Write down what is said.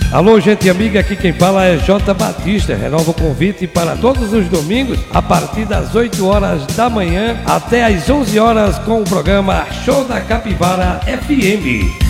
Alô, gente amiga, aqui quem fala é J. Batista. Renova o convite para todos os domingos, a partir das 8 horas da manhã até às 11 horas com o programa Show da Capivara FM.